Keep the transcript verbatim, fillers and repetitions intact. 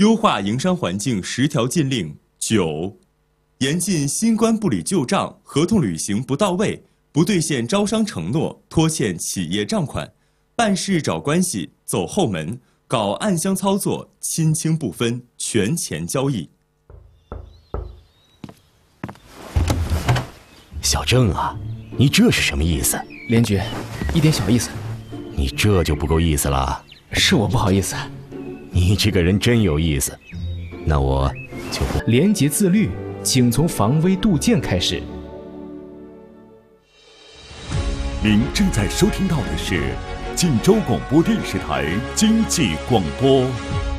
优化营商环境十条禁令。九、严禁新官不理旧账、合同履行不到位、不兑现招商承诺、拖欠企业账款、办事找关系、走后门、搞暗箱操作、亲轻不分、权钱交易。 小郑啊，你这是什么意思？ 连局，一点小意思。 你这就不够意思了。 是我不好意思。 你这个人真有意思。那我就不。 廉洁自律，请从防微杜渐开始。 您正在收听到的是晋州广播电视台经济广播。